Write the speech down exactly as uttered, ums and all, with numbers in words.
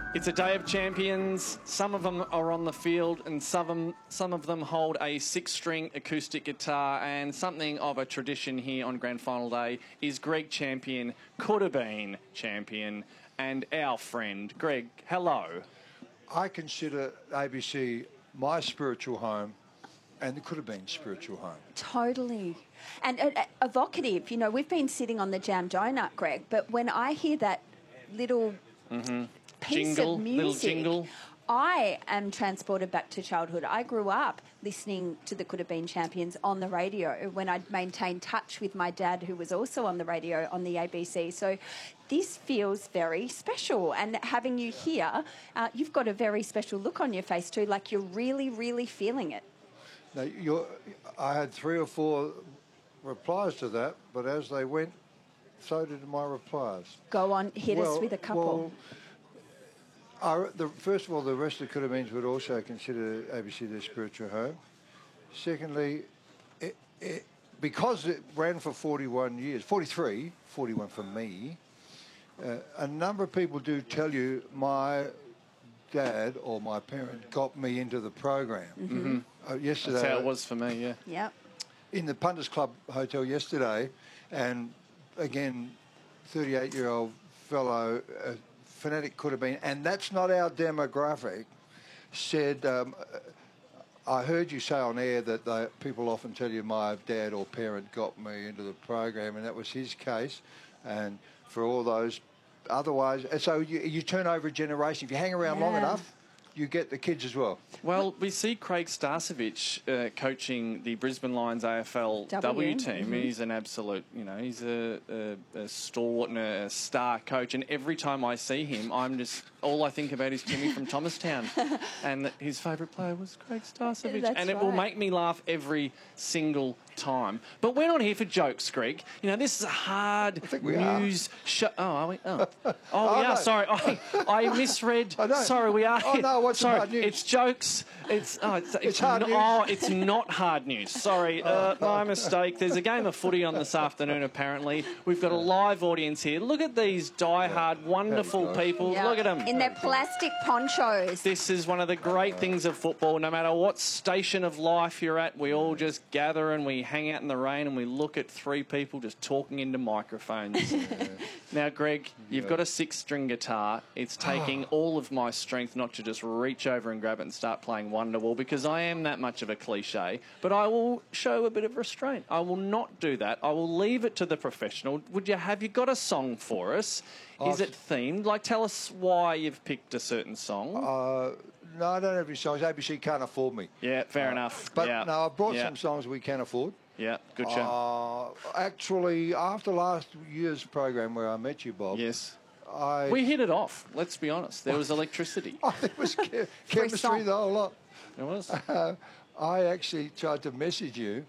It's a day of champions. Some of them are on the field and some of them, some of them hold a six-string acoustic guitar, and something of a tradition here on Grand Final Day is Greg Champion, could have been champion, and our friend. Greg, hello. I consider A B C my spiritual home, and it could have been spiritual home. Totally. And uh, evocative. You know, we've been sitting on the jam donut, Greg, but when I hear that little... Mm-hmm. piece jingle, of music, little jingle. I am transported back to childhood. I grew up listening to the Could Have Been Champions on the radio when I'd maintained touch with my dad, who was also on the radio on the A B C. So this feels very special. And having you here, uh, you've got a very special look on your face too, like you're really, really feeling it. Now, you're, I had three or four replies to that, but as they went, so did my replies. Go on, hit well, us with a couple. Well, I, the, first of all, the rest of the Could Have Beens would also consider A B C their spiritual home. Secondly, it, it, because it ran for forty-one years, forty-three, forty-one for me, uh, a number of people do tell you my dad or my parent got me into the program. Mm-hmm. Uh, yesterday, That's how it was for me, yeah. Yep. In the Punters Club Hotel yesterday, and again, thirty-eight-year-old fellow, uh, fanatic could have been, and that's not our demographic, said, um, I heard you say on air that they, people often tell you my dad or parent got me into the program, and that was his case. And for all those, otherwise, so you, you turn over a generation. If you hang around yeah. long enough, you get the kids as well. Well, we see Craig Starcevich uh, coaching the Brisbane Lions A F L W, w team. Mm-hmm. He's an absolute, you know, he's a, a, a stalwart and a star coach. And every time I see him, I'm just, all I think about is Timmy from Thomastown. And that his favourite player was Craig Starcevich. That's and it right. will make me laugh every single time. But we're not here for jokes, Greg. You know, this is a hard news show. Oh, are we? Oh, oh, oh we no. are. Sorry, I, I misread. I know. Sorry, we are. Oh, no, what's Sorry, hard news? It's jokes. It's oh, it's, it's, it's hard not, news. Oh, it's not hard news. Sorry, uh, my mistake. There's a game of footy on this afternoon, apparently. We've got a live audience here. Look at these die-hard, wonderful people. Yeah. Look at them. In their plastic ponchos. This is one of the great things of football. No matter what station of life you're at, we all just gather and we hang out in the rain and we look at three people just talking into microphones. Yeah. Now, Greg, you've yeah. got a six-string guitar. It's taking all of my strength not to just reach over and grab it and start playing Wonderwall, because I am that much of a cliche, but I will show a bit of restraint. I will not do that. I will leave it to the professional. Would you have you got a song for us? Is it themed? Like, tell us why you've picked a certain song. Uh, no, I don't have any songs. A B C can't afford me. Yeah, fair uh, enough. But yeah. no, I brought yeah. some songs we can afford. Yeah, good show. Uh, actually, after last year's program where I met you, Bob. Yes. I, we hit it off, let's be honest. There was electricity. Oh, it was che chemistry the whole lot. It was. Uh, I actually tried to message you